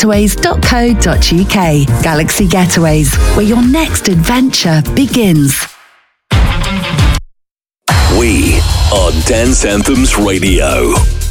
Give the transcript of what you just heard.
galaxygetaways.co.uk. Galaxy Getaways, where your next adventure begins. We are Dance Anthems Radio.